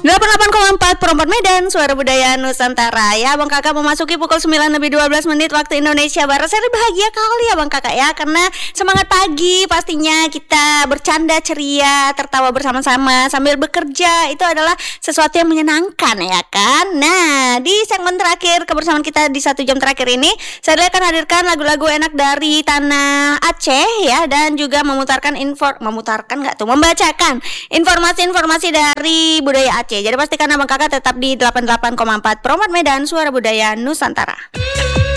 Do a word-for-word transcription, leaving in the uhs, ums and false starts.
delapan puluh delapan koma empat Promot Medan, suara budaya Nusantara. Ya, Abang Kakak memasuki pukul sembilan lebih dua belas menit waktu Indonesia Barat. Saya bahagia kali ya Bang Kakak ya, karena semangat pagi pastinya kita bercanda ceria, tertawa bersama-sama sambil bekerja. Itu adalah sesuatu yang menyenangkan ya kan. Nah, di segmen terakhir kebersamaan kita di satu jam terakhir ini, saya akan hadirkan lagu-lagu enak dari tanah Aceh ya, dan juga memutarkan info memutarkan nggak tuh membacakan informasi-informasi dari budaya Aceh. Jadi pastikan Abang Kakak tetap di delapan puluh delapan koma empat Promot Medan, suara budaya Nusantara.